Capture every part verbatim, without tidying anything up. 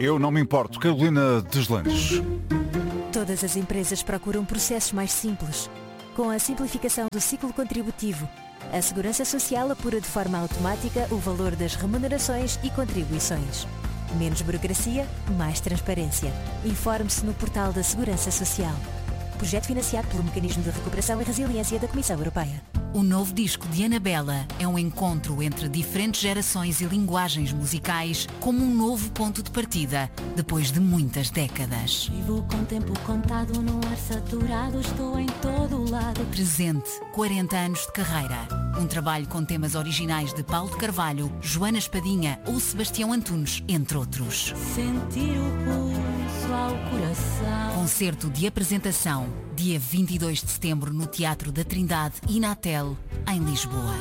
Eu não me importo. Carolina Deslandes. Todas as empresas procuram processos mais simples. Com a simplificação do ciclo contributivo, a Segurança Social apura de forma automática o valor das remunerações e contribuições. Menos burocracia, mais transparência. Informe-se no portal da Segurança Social. Projeto financiado pelo Mecanismo de Recuperação e Resiliência da Comissão Europeia. O novo disco de Anabela é um encontro entre diferentes gerações e linguagens musicais, como um novo ponto de partida, depois de muitas décadas. Vivo com tempo contado, no ar saturado, estou em todo lado. Presente, quarenta anos de carreira. Um trabalho com temas originais de Paulo de Carvalho, Joana Espadinha ou Sebastião Antunes, entre outros. Sentir o pulso ao coração. Concerto de apresentação, dia vinte e dois de setembro no Teatro da Trindade e na Tel, em Lisboa.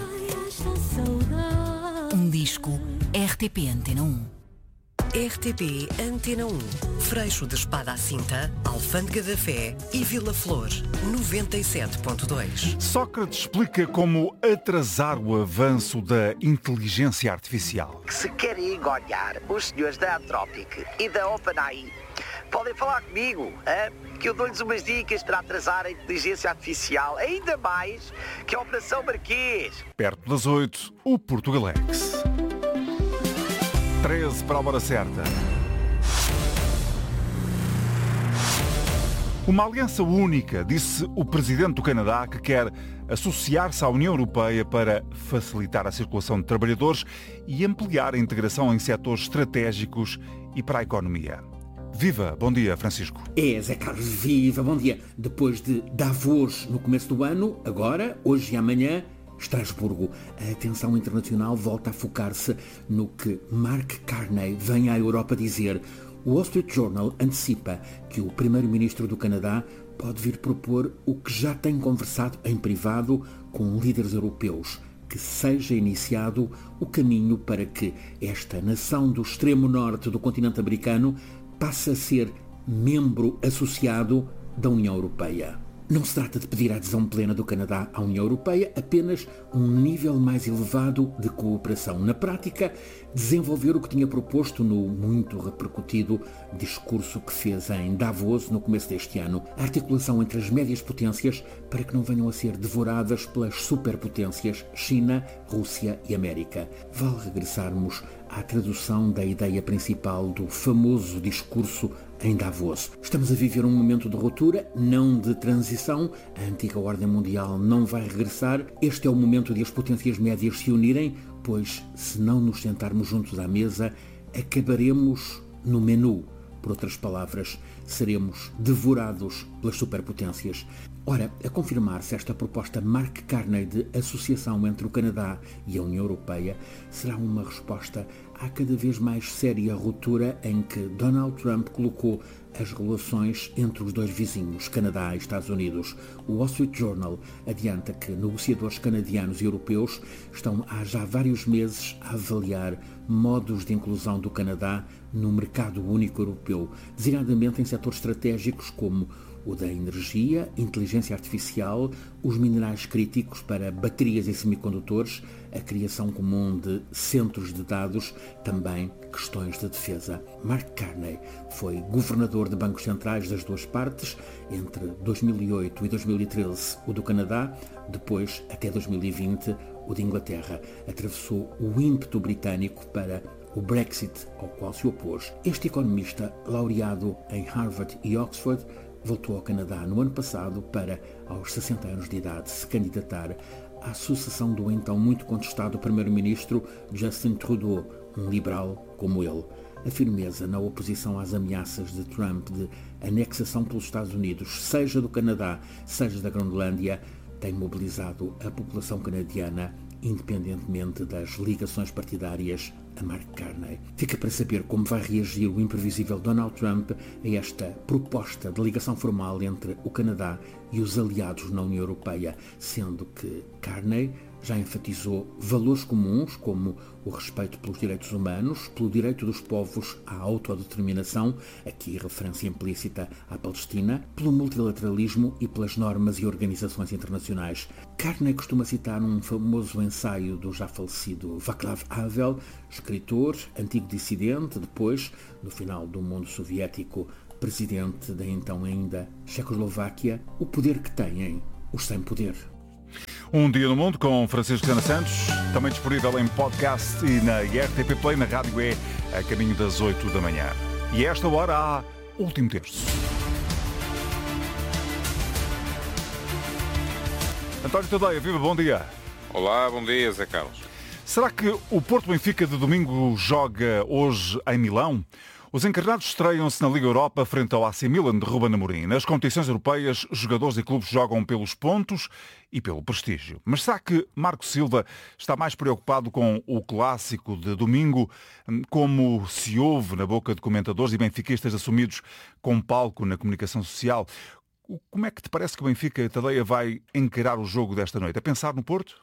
Um disco R T P Antena um. R T P Antena um, Freixo de Espada à Cinta, Alfândega da Fé e Vila Flor, noventa e sete ponto dois. Sócrates explica como atrasar o avanço da inteligência artificial. Que se querem enganar os senhores da Anthropic e da OpenAI, podem falar comigo, hein? Que eu dou-lhes umas dicas para atrasar a inteligência artificial, ainda mais que a Operação Marquês. Perto das oito, o Portugalex. treze para a hora certa. Uma aliança única, disse o presidente do Canadá, que quer associar-se à União Europeia para facilitar a circulação de trabalhadores e ampliar a integração em setores estratégicos e para a economia. Viva! Bom dia, Francisco. É, Zé Carlos, viva! Bom dia! Depois de Davos no começo do ano, agora, hoje e amanhã, Estrasburgo. A atenção internacional volta a focar-se no que Mark Carney vem à Europa dizer. O Wall Street Journal antecipa que o primeiro-ministro do Canadá pode vir propor o que já tem conversado em privado com líderes europeus, que seja iniciado o caminho para que esta nação do extremo norte do continente americano passe a ser membro associado da União Europeia. Não se trata de pedir a adesão plena do Canadá à União Europeia, apenas um nível mais elevado de cooperação. Na prática, desenvolver o que tinha proposto no muito repercutido discurso que fez em Davos no começo deste ano. A articulação entre as médias potências para que não venham a ser devoradas pelas superpotências China, Rússia e América. Vale regressarmos à tradução da ideia principal do famoso discurso em Davos. Estamos a viver um momento de ruptura, não de transição. A antiga ordem mundial não vai regressar. Este é o momento de as potências médias se unirem, pois se não nos sentarmos juntos à mesa, acabaremos no menu. Por outras palavras, seremos devorados pelas superpotências. Ora, a confirmar-se esta proposta Mark Carney de associação entre o Canadá e a União Europeia será uma resposta à cada vez mais séria ruptura em que Donald Trump colocou as relações entre os dois vizinhos, Canadá e Estados Unidos. O Wall Street Journal adianta que negociadores canadianos e europeus estão há já vários meses a avaliar modos de inclusão do Canadá no mercado único europeu, designadamente em setores estratégicos como o da energia, inteligência artificial, os minerais críticos para baterias e semicondutores, a criação comum de centros de dados, também questões de defesa. Mark Carney foi governador de bancos centrais das duas partes, entre dois mil e oito e dois mil e treze o do Canadá, depois, até dois mil e vinte, o de Inglaterra. Atravessou o ímpeto britânico para o Brexit, ao qual se opôs. Este economista, laureado em Harvard e Oxford, voltou ao Canadá no ano passado para, aos sessenta anos de idade, se candidatar à sucessão do então muito contestado primeiro-ministro Justin Trudeau, um liberal como ele. A firmeza na oposição às ameaças de Trump de anexação pelos Estados Unidos, seja do Canadá, seja da Groenlândia, tem mobilizado a população canadiana, independentemente das ligações partidárias a Mark Carney. Fica para saber como vai reagir o imprevisível Donald Trump a esta proposta de ligação formal entre o Canadá e os aliados na União Europeia, sendo que Carney já enfatizou valores comuns como o respeito pelos direitos humanos, pelo direito dos povos à autodeterminação, aqui referência implícita à Palestina, pelo multilateralismo e pelas normas e organizações internacionais. Carney costuma citar um famoso ensaio do já falecido Václav Havel, escritor, antigo dissidente, depois, no final do mundo soviético, presidente da então ainda Checoslováquia, o poder que têm os sem poder. Um Dia no Mundo com Francisco Sena Santos, também disponível em podcast e na R T P Play, na Rádio E, a caminho das oito da manhã. E a esta hora há Último Terço. António Tadeia, viva, bom dia. Olá, bom dia, Zé Carlos. Será que o Porto Benfica de domingo joga hoje em Milão? Os encarnados estreiam-se na Liga Europa frente ao A C Milan de Ruben Amorim. Nas competições europeias, jogadores e clubes jogam pelos pontos e pelo prestígio. Mas será que Marco Silva está mais preocupado com o clássico de domingo, como se ouve na boca de comentadores e benfiquistas assumidos com palco na comunicação social? Como é que te parece que o Benfica, Tadeia, vai encarar o jogo desta noite? A pensar no Porto?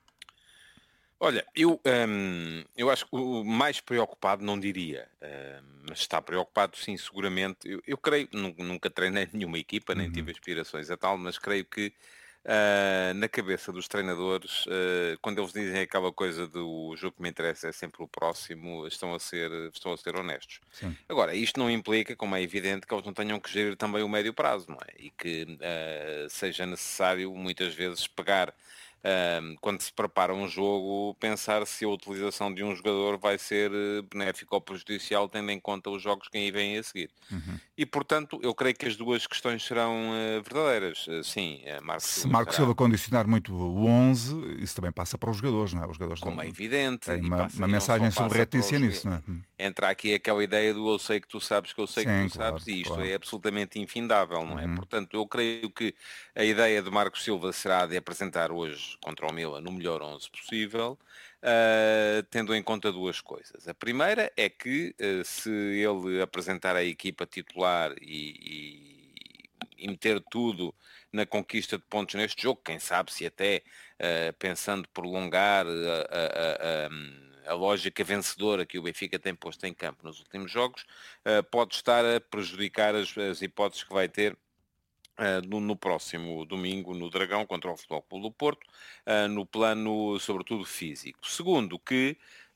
Olha, eu, hum, eu acho que o mais preocupado não diria, hum, mas está preocupado sim, seguramente. Eu, eu creio, nunca treinei nenhuma equipa, nem uhum. tive aspirações a tal, mas creio que uh, na cabeça dos treinadores, uh, quando eles dizem aquela coisa do jogo que me interessa é sempre o próximo, estão a ser, estão a ser honestos. Sim. Agora, isto não implica, como é evidente, que eles não tenham que gerir também o médio prazo, não é? E que uh, seja necessário muitas vezes pegar Um, quando se prepara um jogo, pensar se a utilização de um jogador vai ser benéfica ou prejudicial, tendo em conta os jogos que aí vêm a seguir. Uhum. E, portanto, eu creio que as duas questões serão uh, verdadeiras. Uh, sim, uh, Marco Se Silva Marco será... Silva condicionar muito o onze, isso também passa para os jogadores, não é? Os jogadores Como não... é evidente. Tem uma, uma mensagem subreptícia nisso, não é? Entra aqui aquela ideia do eu sei que tu sabes que eu sei Sim, que tu claro, sabes, e isto claro. é absolutamente infindável, não é? Uhum. Portanto, eu creio que a ideia de Marco Silva será de apresentar hoje contra o Milan no melhor onze possível, uh, tendo em conta duas coisas. A primeira é que uh, se ele apresentar a equipa titular e, e, e meter tudo na conquista de pontos neste jogo, quem sabe se até uh, pensando prolongar a, a, a, a lógica vencedora que o Benfica tem posto em campo nos últimos jogos, uh, pode estar a prejudicar as, as hipóteses que vai ter Uh, no, no próximo domingo no Dragão contra o Futebol Clube do Porto, uh, no plano sobretudo físico. Segundo, que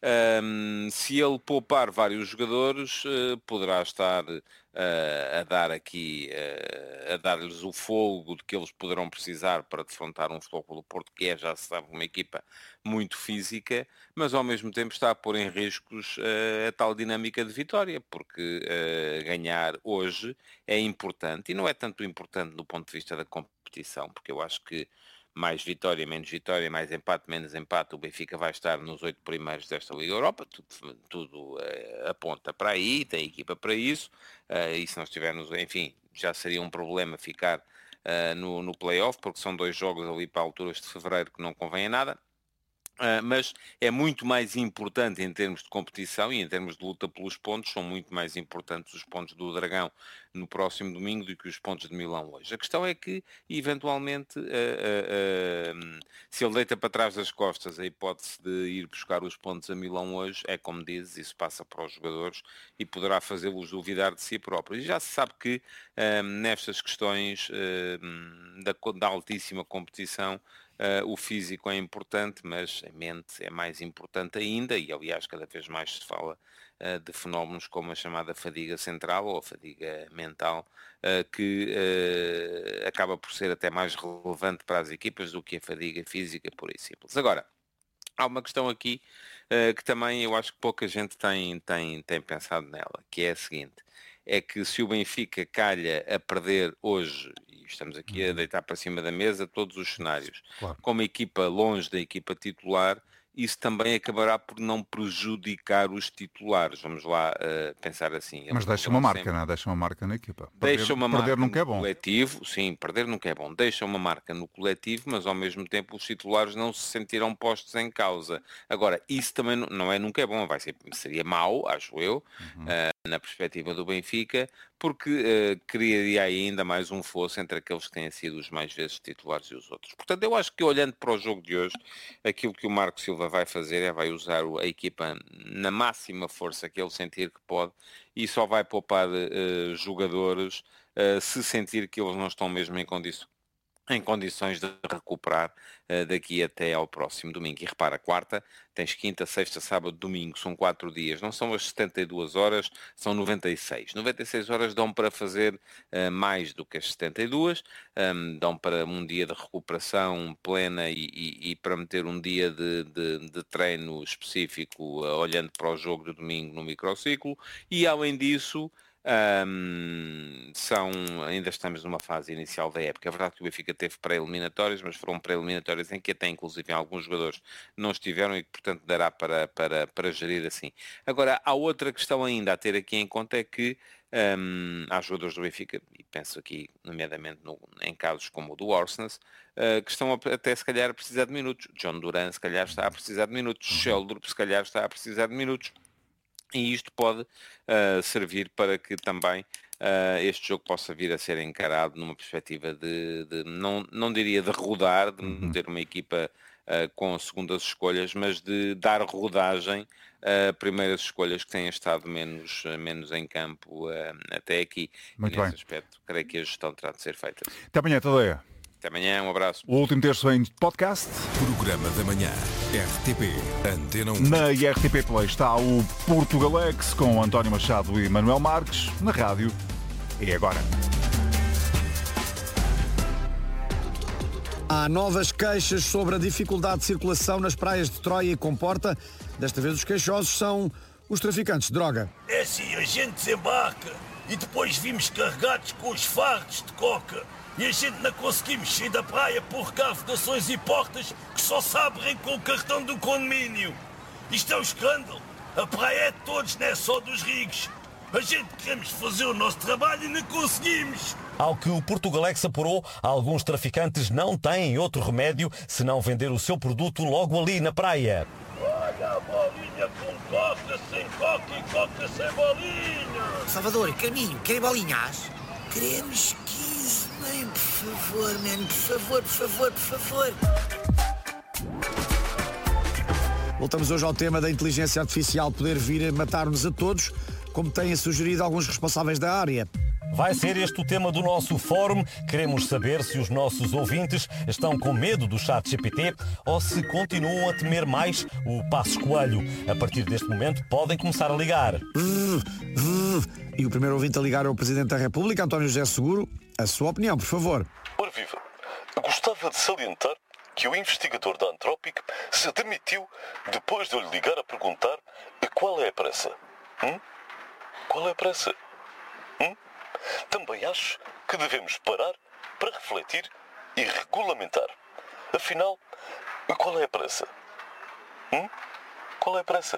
um, se ele poupar vários jogadores, uh, poderá estar uh, a dar aqui, uh, a dar-lhes o fogo de que eles poderão precisar para defrontar um Futebol Clube do Porto, que é, já se sabe, uma equipa muito física, mas ao mesmo tempo está a pôr em riscos uh, a tal dinâmica de vitória, porque uh, ganhar hoje é importante, e não é tanto importante do ponto de vista da competição, porque eu acho que mais vitória, menos vitória, mais empate, menos empate, o Benfica vai estar nos oito primeiros desta Liga Europa, tudo, tudo uh, aponta para aí, tem equipa para isso, uh, e se nós tivermos, enfim, já seria um problema ficar uh, no, no play-off, porque são dois jogos ali para alturas de fevereiro que não convém a nada. Uh, mas é muito mais importante em termos de competição e em termos de luta pelos pontos, são muito mais importantes os pontos do Dragão no próximo domingo do que os pontos de Milão hoje. A questão é que, eventualmente, uh, uh, uh, se ele deita para trás das costas a hipótese de ir buscar os pontos a Milão hoje, é como dizes, isso passa para os jogadores e poderá fazê-los duvidar de si próprios. E já se sabe que uh, nestas questões uh, da, da altíssima competição, Uh, o físico é importante, mas a mente é mais importante ainda, e aliás cada vez mais se fala uh, de fenómenos como a chamada fadiga central ou a fadiga mental, uh, que uh, acaba por ser até mais relevante para as equipas do que a fadiga física pura e simples. Agora, há uma questão aqui uh, que também eu acho que pouca gente tem, tem, tem pensado nela, que é a seguinte: é que se o Benfica calha a perder hoje, e estamos aqui a deitar para cima da mesa todos os cenários, claro, com uma equipa longe da equipa titular, isso também acabará por não prejudicar os titulares. Vamos lá uh, pensar assim. Mas deixa uma marca, sempre... não é? Deixa uma marca na equipa. Perder, deixa uma perder marca nunca é bom. Coletivo, sim, perder nunca é bom. Deixa uma marca no coletivo, mas ao mesmo tempo os titulares não se sentirão postos em causa. Agora, isso também não é nunca é bom. Vai ser, seria mau, acho eu, uhum. uh, na perspectiva do Benfica, porque uh, criaria ainda mais um fosso entre aqueles que têm sido os mais vezes titulares e os outros. Portanto, eu acho que olhando para o jogo de hoje, aquilo que o Marco Silva vai fazer é vai usar a equipa na máxima força que ele sentir que pode e só vai poupar uh, jogadores uh, se sentir que eles não estão mesmo em condições em condições de recuperar uh, daqui até ao próximo domingo. E repara, quarta, tens quinta, sexta, sábado, domingo, são quatro dias, não são as setenta e duas horas, são noventa e seis. noventa e seis horas dão para fazer uh, mais do que as setenta e duas, um, dão para um dia de recuperação plena e, e, e para meter um dia de, de, de treino específico, uh, olhando para o jogo de domingo no microciclo, e além disso, Um, são, ainda estamos numa fase inicial da época. É verdade que o Benfica teve pré-eliminatórias, mas foram pré-eliminatórias em que até inclusive alguns jogadores não estiveram e que portanto dará para, para, para gerir assim. Agora, há outra questão ainda a ter aqui em conta, é que um, há jogadores do Benfica, e penso aqui nomeadamente no, em casos como o do Orsnes, uh, que estão a, até se calhar a precisar de minutos. John Duran se calhar está a precisar de minutos, Sheldrup se calhar está a precisar de minutos. E isto pode uh, servir para que também uh, este jogo possa vir a ser encarado numa perspectiva de, de não, não diria de rodar, de uhum. ter uma equipa uh, com segundas escolhas, mas de dar rodagem a primeiras escolhas que têm estado menos, menos em campo uh, até aqui. Muito e nesse bem. aspecto, creio que a gestão terá de ser feita. Até amanhã, Tadeia. Até amanhã, um abraço. O último terço em podcast. Programa da manhã, R T P, Antena um. Na R T P Play está o Portugalex com António Machado e Manuel Marques. Na rádio é agora. Há novas queixas sobre a dificuldade de circulação nas praias de Troia e Comporta. Desta vez os queixosos são os traficantes de droga. É assim, a gente desembarca e depois vimos carregados com os fardos de coca. E a gente não conseguimos sair da praia por carregações e portas que só se abrem com o cartão do condomínio. Isto é um escândalo. A praia é de todos, não é só dos ricos. A gente queremos fazer o nosso trabalho e não conseguimos. Ao que o Portugalex apurou, alguns traficantes não têm outro remédio senão vender o seu produto logo ali na praia. Olha a bolinha com coca, sem coca e coca sem bolinha. Salvador, Carminho, querem bolinhas? Queremos quinze, bem, por favor, man, por favor, por favor, por favor. Voltamos hoje ao tema da inteligência artificial poder vir a matar-nos a todos, como têm sugerido alguns responsáveis da área. Vai ser este o tema do nosso fórum. Queremos saber se os nossos ouvintes estão com medo do chat G P T ou se continuam a temer mais o Passos Coelho. A partir deste momento podem começar a ligar. E o primeiro ouvinte a ligar é o Presidente da República, António José Seguro. A sua opinião, por favor. Ora viva, gostava de salientar que o investigador da Anthropic se demitiu depois de eu lhe ligar a perguntar qual é a pressa. Hum? Qual é a pressa? Hum? Também acho que devemos parar para refletir e regulamentar. Afinal, qual é a pressa? Hum? Qual é a pressa?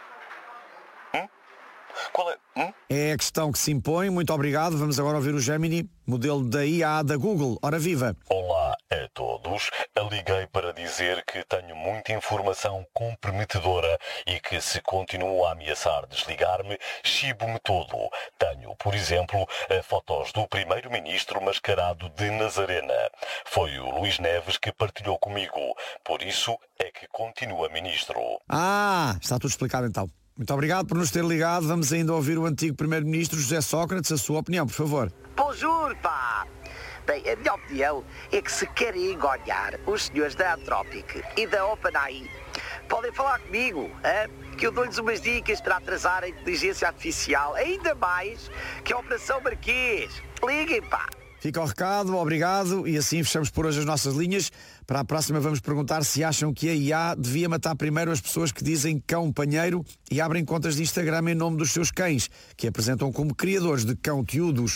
Hum? Qual é? Hum? É a questão que se impõe. Muito obrigado. Vamos agora ouvir o Gemini, modelo da I A da Google. Ora viva! Olá a todos. Liguei para dizer que tenho muita informação comprometedora e que se continuo a ameaçar desligar-me, chibo-me todo. Tenho, por exemplo, fotos do primeiro-ministro mascarado de Nazarena. Foi o Luís Neves que partilhou comigo. Por isso é que continua ministro. Ah, está tudo explicado então. Muito obrigado por nos ter ligado. Vamos ainda ouvir o antigo primeiro-ministro José Sócrates. A sua opinião, por favor. Bonjour, pá! Bem, a minha opinião é que se querem enganar os senhores da Anthropic e da OpenAI, podem falar comigo, hein? Que eu dou-lhes umas dicas para atrasar a inteligência artificial, ainda mais que a Operação Marquês. Liguem, pá! Fica o recado, obrigado, e assim fechamos por hoje as nossas linhas. Para a próxima vamos perguntar se acham que a I A devia matar primeiro as pessoas que dizem cão-panheiro e abrem contas de Instagram em nome dos seus cães, que apresentam como criadores de conteúdos.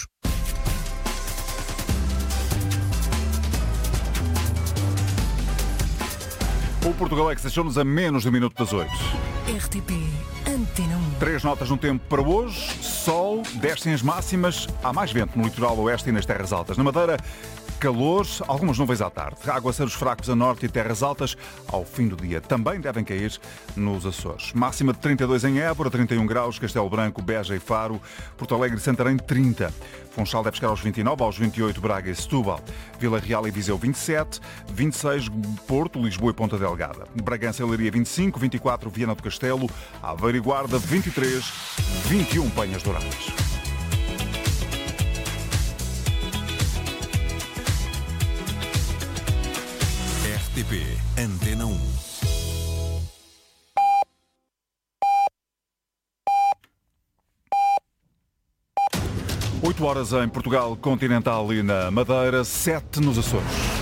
O Portugalex deixou-nos a menos de um minuto das oito. R T P Antena um. Três notas no tempo para hoje. Sol, descem as máximas. Há mais vento no litoral oeste e nas terras altas. Na Madeira, calor, algumas nuvens à tarde. Aguaceiros fracos a norte e terras altas ao fim do dia. Também devem cair nos Açores. Máxima de trinta e dois em Évora, trinta e um graus, Castelo Branco, Beja e Faro, Porto Alegre e Santarém trinta. Funchal deve chegar aos vinte e nove, aos vinte e oito Braga e Setúbal. Vila Real e Viseu vinte e sete, vinte e seis Porto, Lisboa e Ponta Delgada. Bragança e Leiria vinte e cinco, vinte e quatro Viana do Castelo, Aveiro e Guarda vinte e três, vinte e um Penhas Douradas. R T P Antena um. oito horas em Portugal Continental e na Madeira, sete nos Açores.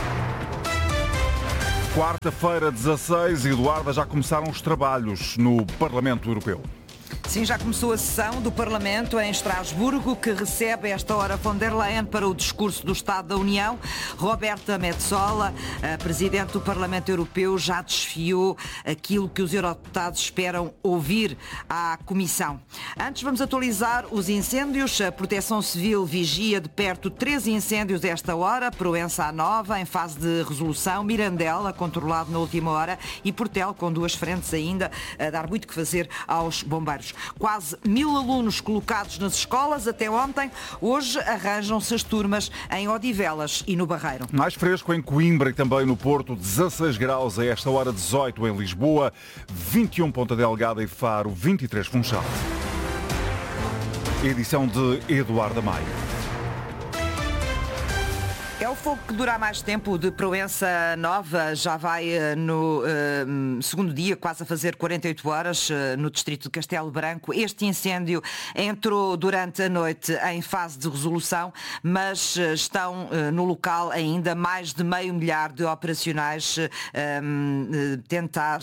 Quarta-feira, dezasseis, Eduarda, já começaram os trabalhos no Parlamento Europeu. Sim, já começou a sessão do Parlamento em Estrasburgo, que recebe a esta hora von der Leyen para o discurso do Estado da União. Roberta Metsola, a Presidente do Parlamento Europeu, já desfiou aquilo que os eurodeputados esperam ouvir à Comissão. Antes, vamos atualizar os incêndios. A Proteção Civil vigia de perto três incêndios esta hora. Proença à Nova, em fase de resolução. Mirandela, controlado na última hora. E Portel, com duas frentes ainda, a dar muito que fazer aos bombeiros. Quase mil alunos colocados nas escolas até ontem. Hoje arranjam-se as turmas em Odivelas e no Barreiro. Mais fresco em Coimbra e também no Porto, dezasseis graus a esta hora, dezoito em Lisboa, vinte e um Ponta Delgada e Faro, vinte e três Funchal. Edição de Eduardo Maia. É o fogo que dura mais tempo de Proença Nova, já vai no uh, segundo dia, quase a fazer quarenta e oito horas, uh, no distrito de Castelo Branco. Este incêndio entrou durante a noite em fase de resolução, mas uh, estão uh, no local ainda mais de meio milhar de operacionais uh, um, uh, tentar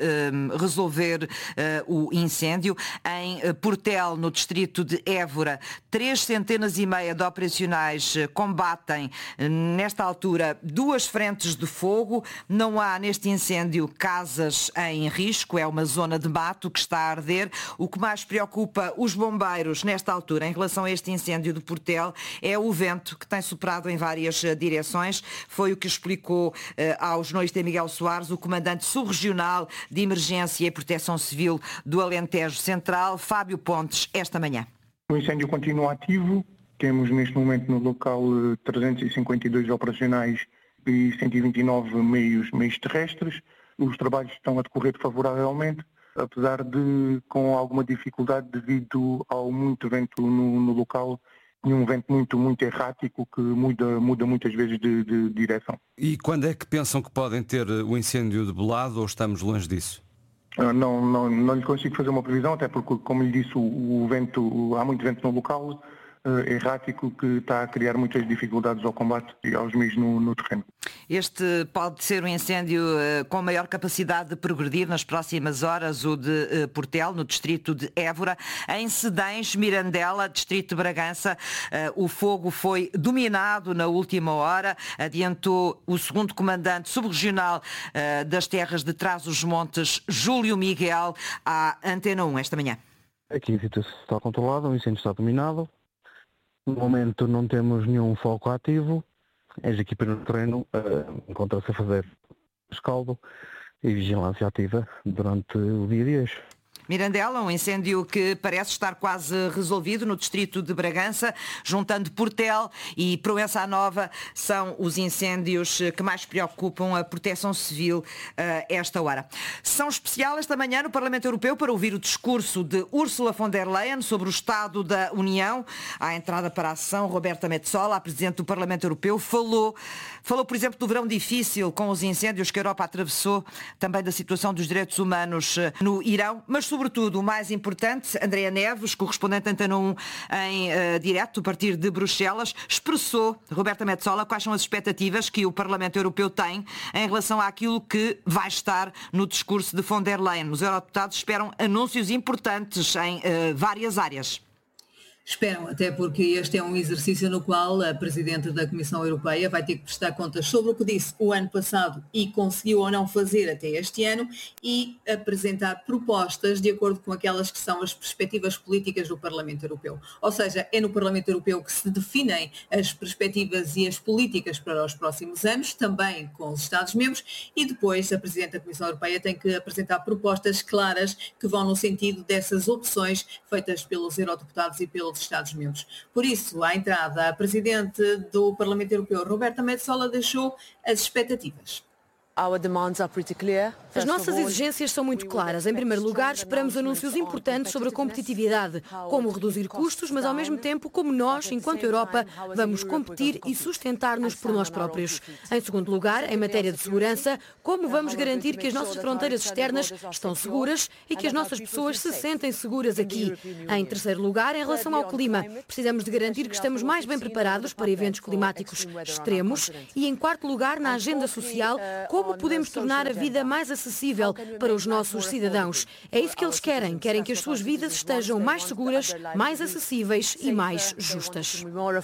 uh, resolver uh, o incêndio. Em uh, Portel, no distrito de Évora, três centenas e meia de operacionais uh, combatem nesta altura duas frentes de fogo. Não há neste incêndio casas em risco, é uma zona de mato que está a arder. O que mais preocupa os bombeiros nesta altura em relação a este incêndio de Portel é o vento que tem soprado em várias direções. Foi o que explicou eh, ao jornalista Miguel Soares o comandante subregional de Emergência e Proteção Civil do Alentejo Central, Fábio Pontes, esta manhã. O incêndio continua ativo. Temos neste momento no local trezentos e cinquenta e dois operacionais e cento e vinte e nove meios, meios terrestres. Os trabalhos estão a decorrer favoravelmente, apesar de com alguma dificuldade devido ao muito vento no, no local e um vento muito, muito errático que muda, muda muitas vezes de, de direção. E quando é que pensam que podem ter o incêndio debelado ou estamos longe disso? Não, não, não lhe consigo fazer uma previsão, até porque, como lhe disse, o, o vento, há muito vento no local, errático, que está a criar muitas dificuldades ao combate e aos meios no, no terreno. Este pode ser um incêndio uh, com maior capacidade de progredir nas próximas horas, o de uh, Portel, no distrito de Évora. Em Sedães, Mirandela, distrito de Bragança, uh, o fogo foi dominado na última hora, adiantou o segundo comandante subregional uh, das terras de Trás-os-Montes, Júlio Miguel, à Antena um esta manhã. Aqui a situação está controlada, o incêndio está dominado. No momento não temos nenhum foco ativo. As equipas no terreno uh, encontram-se a fazer rescaldo e vigilância ativa durante o dia de hoje. Mirandela, um incêndio que parece estar quase resolvido no distrito de Bragança, juntando Portel e Proença à Nova, são os incêndios que mais preocupam a Proteção Civil uh, esta hora. Sessão especial esta manhã no Parlamento Europeu para ouvir o discurso de Ursula von der Leyen sobre o Estado da União. À entrada para a sessão, Roberta Metsola, a Presidente do Parlamento Europeu, falou, falou, por exemplo, do verão difícil com os incêndios que a Europa atravessou, também da situação dos direitos humanos no Irão, mas sobretudo, o mais importante, Andréa Neves, correspondente Antena um em uh, direto, a partir de Bruxelas, expressou, Roberta Metsola, quais são as expectativas que o Parlamento Europeu tem em relação àquilo que vai estar no discurso de von der Leyen. Os eurodeputados esperam anúncios importantes em uh, várias áreas. Esperam, até porque este é um exercício no qual a Presidente da Comissão Europeia vai ter que prestar contas sobre o que disse o ano passado e conseguiu ou não fazer até este ano e apresentar propostas de acordo com aquelas que são as perspectivas políticas do Parlamento Europeu. Ou seja, é no Parlamento Europeu que se definem as perspectivas e as políticas para os próximos anos, também com os Estados-membros, e depois a Presidente da Comissão Europeia tem que apresentar propostas claras que vão no sentido dessas opções feitas pelos eurodeputados e pelos Estados-membros. Por isso, à entrada, a Presidente do Parlamento Europeu, Roberta Metsola, deixou as expectativas. As nossas exigências são muito claras. Em primeiro lugar, esperamos anúncios importantes sobre a competitividade, como reduzir custos, mas ao mesmo tempo como nós, enquanto Europa, vamos competir e sustentar-nos por nós próprios. Em segundo lugar, em matéria de segurança, como vamos garantir que as nossas fronteiras externas estão seguras e que as nossas pessoas se sentem seguras aqui. Em terceiro lugar, em relação ao clima, precisamos de garantir que estamos mais bem preparados para eventos climáticos extremos e, em quarto lugar, na agenda social, como Como podemos tornar a vida mais acessível para os nossos cidadãos? É isso que eles querem. Querem que as suas vidas estejam mais seguras, mais acessíveis e mais justas.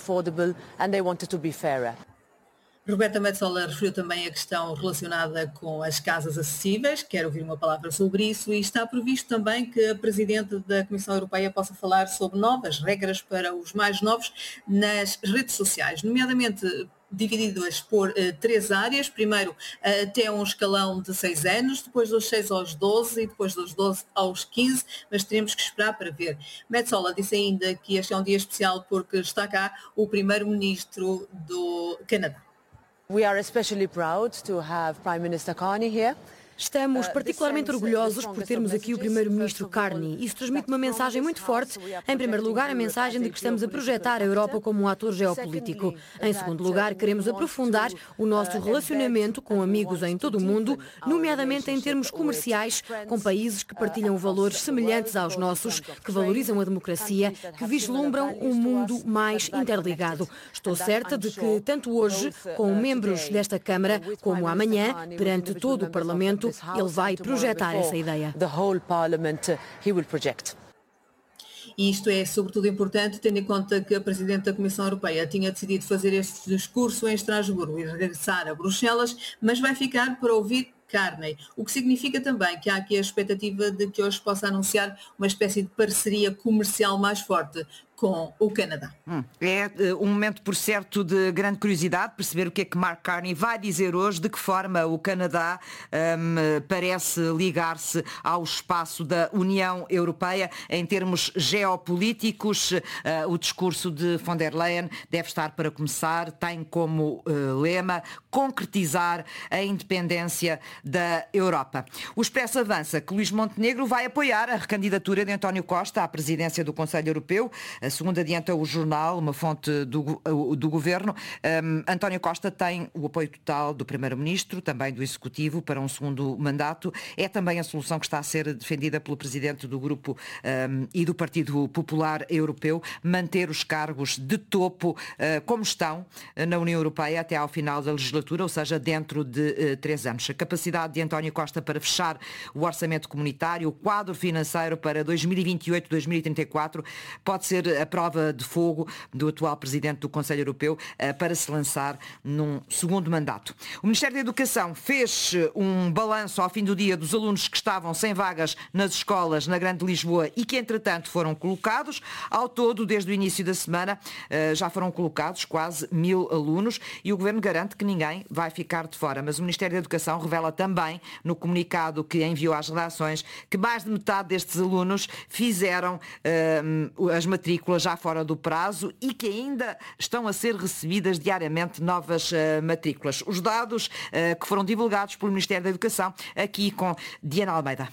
Roberta Metsola referiu também a questão relacionada com as casas acessíveis, quero ouvir uma palavra sobre isso, e está previsto também que a Presidente da Comissão Europeia possa falar sobre novas regras para os mais novos nas redes sociais, nomeadamente divididas por uh, três áreas, primeiro uh, até um escalão de seis anos, depois dos seis aos doze e depois dos doze aos quinze, mas teremos que esperar para ver. Metsola disse ainda que este é um dia especial porque está cá o primeiro-ministro do Canadá. We are especially proud to have Prime Minister Carney here. Estamos particularmente orgulhosos por termos aqui o Primeiro-Ministro Carney. Isso transmite uma mensagem muito forte. Em primeiro lugar, a mensagem de que estamos a projetar a Europa como um ator geopolítico. Em segundo lugar, queremos aprofundar o nosso relacionamento com amigos em todo o mundo, nomeadamente em termos comerciais, com países que partilham valores semelhantes aos nossos, que valorizam a democracia, que vislumbram um mundo mais interligado. Estou certa de que, tanto hoje, com membros desta Câmara, como amanhã, perante todo o Parlamento, ele vai projetar essa ideia. E isto é sobretudo importante, tendo em conta que a Presidente da Comissão Europeia tinha decidido fazer este discurso em Estrasburgo e regressar a Bruxelas, mas vai ficar para ouvir Carney, o que significa também que há aqui a expectativa de que hoje possa anunciar uma espécie de parceria comercial mais forte com o Canadá. Hum, é uh, um momento, por certo, de grande curiosidade, perceber o que é que Mark Carney vai dizer hoje, de que forma o Canadá um, parece ligar-se ao espaço da União Europeia em termos geopolíticos. Uh, o discurso de von der Leyen deve estar para começar, tem como uh, lema concretizar a independência da Europa. O Expresso avança que Luís Montenegro vai apoiar a recandidatura de António Costa à presidência do Conselho Europeu. Segundo adianta o jornal, uma fonte do, do governo, um, António Costa tem o apoio total do Primeiro-Ministro, também do Executivo, para um segundo mandato. É também a solução que está a ser defendida pelo Presidente do Grupo um, e do Partido Popular Europeu, manter os cargos de topo uh, como estão na União Europeia até ao final da legislatura, ou seja, dentro de uh, três anos. A capacidade de António Costa para fechar o orçamento comunitário, o quadro financeiro para dois mil e vinte e oito a dois mil e trinta e quatro, pode ser a prova de fogo do atual Presidente do Conselho Europeu para se lançar num segundo mandato. O Ministério da Educação fez um balanço ao fim do dia dos alunos que estavam sem vagas nas escolas na Grande Lisboa e que, entretanto, foram colocados. Ao todo, desde o início da semana, já foram colocados quase mil alunos e o Governo garante que ninguém vai ficar de fora. Mas o Ministério da Educação revela também, no comunicado que enviou às redações, que mais de metade destes alunos fizeram uh, as matrículas já fora do prazo e que ainda estão a ser recebidas diariamente novas uh, matrículas. Os dados uh, que foram divulgados pelo Ministério da Educação, aqui com Diana Almeida.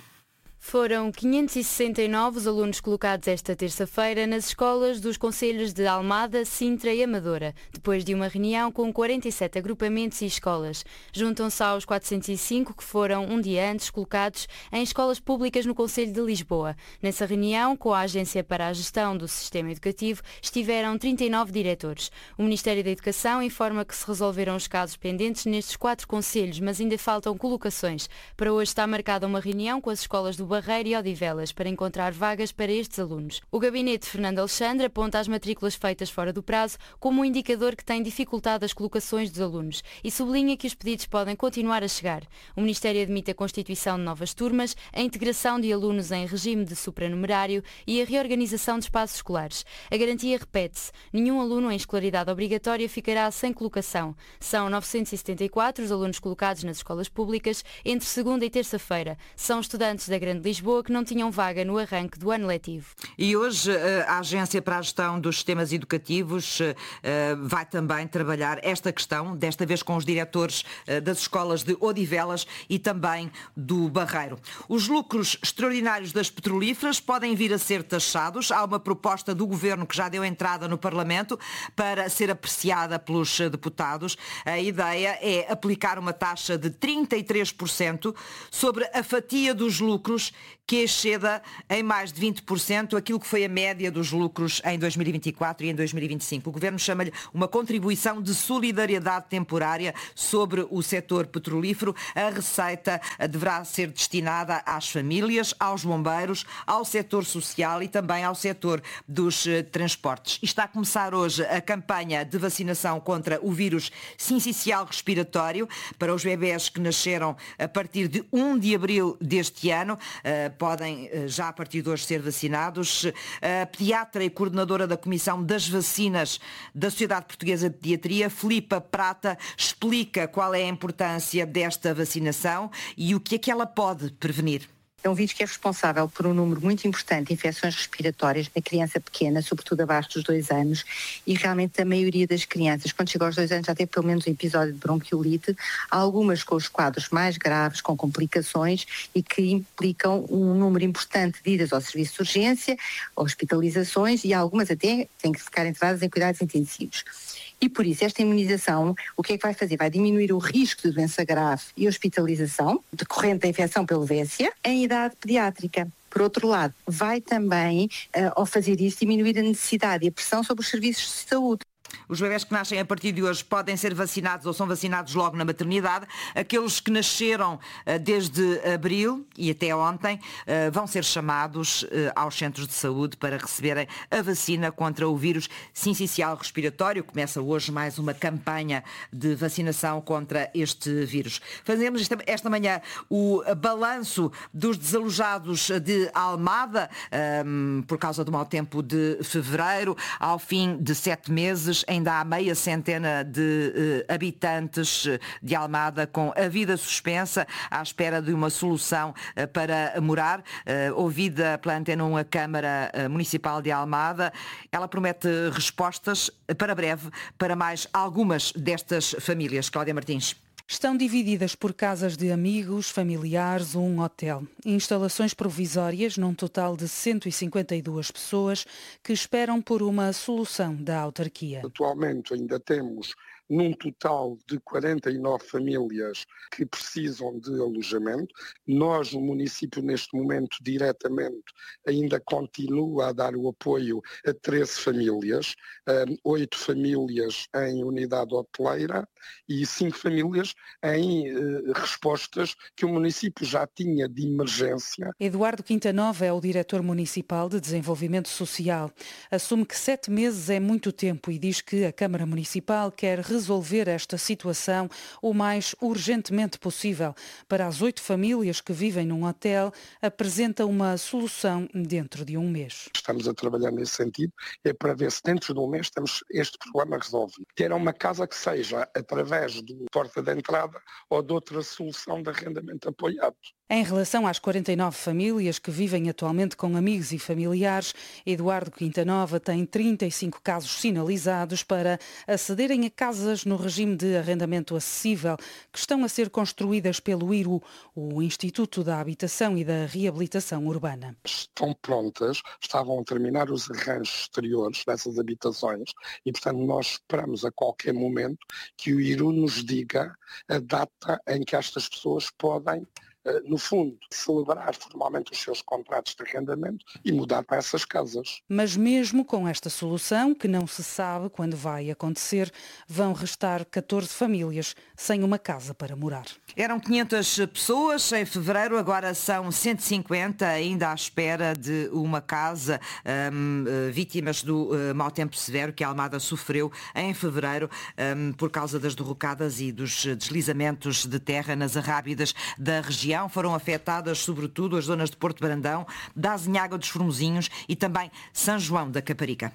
Foram quinhentos e sessenta e nove os alunos colocados esta terça-feira nas escolas dos concelhos de Almada, Sintra e Amadora, depois de uma reunião com quarenta e sete agrupamentos e escolas. Juntam-se aos quatrocentos e cinco que foram um dia antes colocados em escolas públicas no Concelho de Lisboa. Nessa reunião, com a Agência para a Gestão do Sistema Educativo, estiveram trinta e nove diretores. O Ministério da Educação informa que se resolveram os casos pendentes nestes quatro concelhos, mas ainda faltam colocações. Para hoje está marcada uma reunião com as escolas do Barreiro e Odivelas para encontrar vagas para estes alunos. O gabinete de Fernando Alexandre aponta as matrículas feitas fora do prazo como um indicador que tem dificultado as colocações dos alunos e sublinha que os pedidos podem continuar a chegar. O Ministério admite a constituição de novas turmas, a integração de alunos em regime de supranumerário e a reorganização de espaços escolares. A garantia repete-se. Nenhum aluno em escolaridade obrigatória ficará sem colocação. São novecentos e setenta e quatro os alunos colocados nas escolas públicas entre segunda e terça-feira. São estudantes da Grande Lisboa que não tinham vaga no arranque do ano letivo. E hoje a Agência para a Gestão dos Sistemas Educativos vai também trabalhar esta questão, desta vez com os diretores das escolas de Odivelas e também do Barreiro. Os lucros extraordinários das petrolíferas podem vir a ser taxados. Há uma proposta do Governo que já deu entrada no Parlamento para ser apreciada pelos deputados. A ideia é aplicar uma taxa de trinta e três por cento sobre a fatia dos lucros que exceda em mais de vinte por cento aquilo que foi a média dos lucros em dois mil e vinte e quatro e em dois mil e vinte e cinco. O Governo chama-lhe uma contribuição de solidariedade temporária sobre o setor petrolífero. A receita deverá ser destinada às famílias, aos bombeiros, ao setor social e também ao setor dos transportes. E está a começar hoje a campanha de vacinação contra o vírus sincicial respiratório para os bebés que nasceram a partir de um de abril deste ano. Podem já a partir de hoje ser vacinados. A pediatra e coordenadora da Comissão das Vacinas da Sociedade Portuguesa de Pediatria, Filipa Prata, explica qual é a importância desta vacinação e o que é que ela pode prevenir. É um vírus que é responsável por um número muito importante de infecções respiratórias na criança pequena, sobretudo abaixo dos dois anos, e realmente a maioria das crianças, quando chega aos dois anos, já teve pelo menos um episódio de bronquiolite, algumas com os quadros mais graves, com complicações e que implicam um número importante de idas ao serviço de urgência, hospitalizações e algumas até têm que ficar internadas em cuidados intensivos. E por isso esta imunização, o que é que vai fazer? Vai diminuir o risco de doença grave e hospitalização decorrente da infecção pelo V S E em idade pediátrica. Por outro lado, vai também, uh, ao fazer isso, diminuir a necessidade e a pressão sobre os serviços de saúde. Os bebés que nascem a partir de hoje podem ser vacinados ou são vacinados logo na maternidade. Aqueles que nasceram desde abril e até ontem vão ser chamados aos centros de saúde para receberem a vacina contra o vírus sincicial respiratório. Começa hoje mais uma campanha de vacinação contra este vírus. Fazemos esta, esta manhã o balanço dos desalojados de Almada um, por causa do mau tempo de fevereiro. Ao fim de sete meses, ainda há meia centena de uh, habitantes de Almada com a vida suspensa, à espera de uma solução uh, para morar. Uh, ouvida pela Antena um a Câmara Municipal de Almada, ela promete respostas para breve para mais algumas destas famílias. Cláudia Martins. Estão divididas por casas de amigos, familiares ou um hotel. Instalações provisórias num total de cento e cinquenta e duas pessoas que esperam por uma solução da autarquia. Atualmente ainda temos num total de quarenta e nove famílias que precisam de alojamento. Nós, o município, neste momento, diretamente, ainda continua a dar o apoio a treze famílias, oito famílias em unidade hoteleira e cinco famílias em eh, respostas que o município já tinha de emergência. Eduardo Quintanova é o diretor municipal de Desenvolvimento Social. Assume que sete meses é muito tempo e diz que a Câmara Municipal quer resolver esta situação o mais urgentemente possível. Para as oito famílias que vivem num hotel, apresenta uma solução dentro de um mês. Estamos a trabalhar nesse sentido, é para ver se dentro de um mês temos este problema resolvido. Ter uma casa que seja através de porta de entrada ou de outra solução de arrendamento apoiado. Em relação às quarenta e nove famílias que vivem atualmente com amigos e familiares, Eduardo Quintanova tem trinta e cinco casos sinalizados para acederem a casas no regime de arrendamento acessível que estão a ser construídas pelo I R U, o Instituto da Habitação e da Reabilitação Urbana. Estão prontas, estavam a terminar os arranjos exteriores dessas habitações e, portanto, nós esperamos a qualquer momento que o I R U nos diga a data em que estas pessoas podem no fundo, celebrar formalmente os seus contratos de arrendamento e mudar para essas casas. Mas mesmo com esta solução, que não se sabe quando vai acontecer, vão restar catorze famílias sem uma casa para morar. Eram quinhentas pessoas em fevereiro, agora são cento e cinquenta, ainda à espera de uma casa, um, vítimas do uh, mau tempo severo que a Almada sofreu em fevereiro um, por causa das derrocadas e dos deslizamentos de terra nas arrábidas da região. Foram afetadas sobretudo as zonas de Porto Brandão, da Azinhaga dos Formosinhos e também São João da Caparica.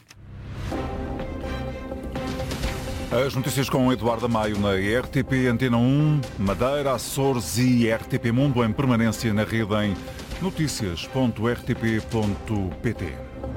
As notícias com Eduardo Maio na R T P Antena um, Madeira, Açores e R T P Mundo em permanência na rede em notícias ponto r t p ponto p t.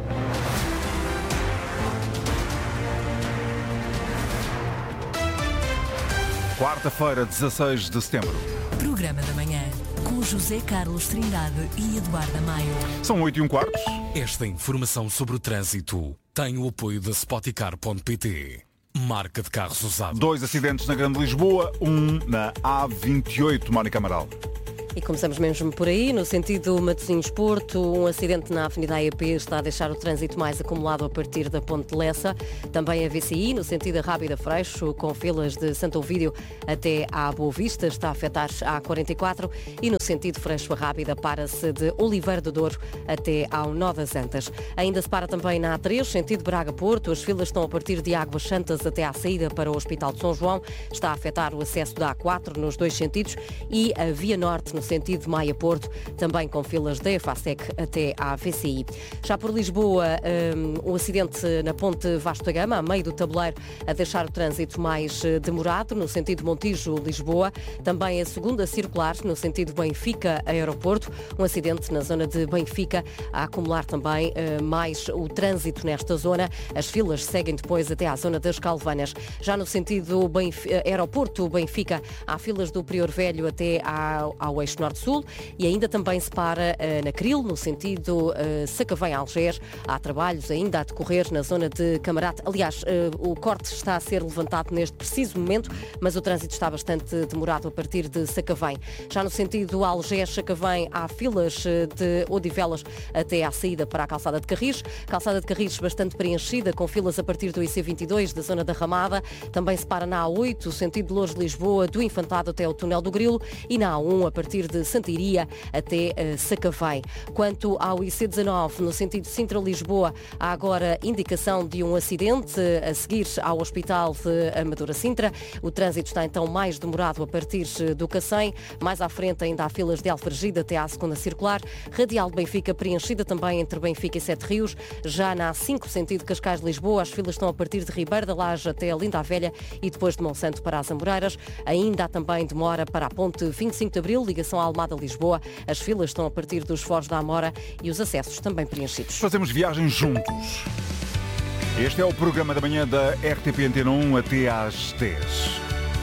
Quarta-feira, dezasseis de setembro. Programa da manhã, com José Carlos Trindade e Eduardo Maio. São oito e um quarto. Esta informação sobre o trânsito tem o apoio da Spoticar ponto p t. Marca de carros usados. Dois acidentes na Grande Lisboa, um na A vinte e oito, Mónica Amaral. E começamos mesmo por aí, no sentido Matosinhos-Porto, um acidente na Avenida A E P está a deixar o trânsito mais acumulado a partir da Ponte de Lessa. Também a V C I, no sentido Rábida-Freixo, com filas de Santo Ovídio até à Boa Vista, está a afetar a A quarenta e quatro e no sentido Freixo-Rábida para-se de Oliveira do Douro até ao Nó das Antas. Ainda se para também na A três, sentido Braga-Porto, as filas estão a partir de Águas Santas até à saída para o Hospital de São João, está a afetar o acesso da A quatro nos dois sentidos e a Via Norte, no sentido Maia-Porto, também com filas da EFASEC até à V C I. Já por Lisboa, um, um acidente na ponte Vasco da Gama, a meio do tabuleiro, a deixar o trânsito mais demorado, no sentido Montijo-Lisboa. Também a segunda circular, no sentido Benfica-Aeroporto, um acidente na zona de Benfica, a acumular também uh, mais o trânsito nesta zona. As filas seguem depois até à zona das Calvanas. Já no sentido Benf... Aeroporto-Benfica, há filas do Prior Velho até ao, ao eixo Norte-Sul e ainda também se para uh, na Cril, no sentido uh, Sacavém-Algés. Há trabalhos ainda a decorrer na zona de Camarate. Aliás, uh, o corte está a ser levantado neste preciso momento, mas o trânsito está bastante demorado a partir de Sacavém. Já no sentido Algés-Sacavém, há filas de Odivelas até à saída para a Calçada de Carris. Calçada de Carris bastante preenchida, com filas a partir do I C vinte e dois, da zona da Ramada. Também se para na A oito, sentido de Loures-Lisboa, do Infantado até o Túnel do Grilo, e na A um, a partir de Santa Iria até uh, Sacavém. Quanto ao I C dezanove, no sentido Sintra-Lisboa, há agora indicação de um acidente a seguir ao Hospital de Amadora Sintra. O trânsito está então mais demorado a partir do Cacém. Mais à frente ainda há filas de Alfragide até à segunda circular. Radial de Benfica preenchida também entre Benfica e Sete Rios. Já na A cinco, sentido Cascais-Lisboa, as filas estão a partir de Ribeira da Laje até a Linda a Velha e depois de Monsanto para as Amoreiras. Ainda há também demora para a ponte vinte e cinco de Abril, ligação à Almada-Lisboa. As filas estão a partir dos Foros da Amora e os acessos também preenchidos. Fazemos viagens juntos. Este é o programa da manhã da R T P Antena um até às dez.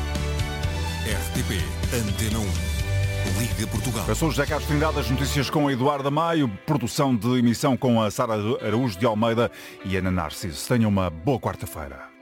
R T P Antena um. Liga Portugal. Eu sou José Carlos Trindade, as notícias com Eduardo Maio, produção de emissão com a Sara Araújo de Almeida e Ana Narciso. Tenham uma boa quarta-feira.